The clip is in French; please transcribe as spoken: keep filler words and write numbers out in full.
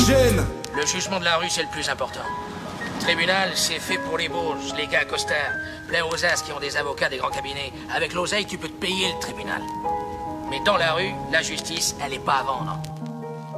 gêne. Le jugement de la rue, c'est le plus important. Le tribunal, c'est fait pour les bourges, les gars costards, plein aux as qui ont des avocats des grands cabinets. Avec l'oseille, tu peux te payer le tribunal. Mais dans la rue, la justice, elle est pas à vendre.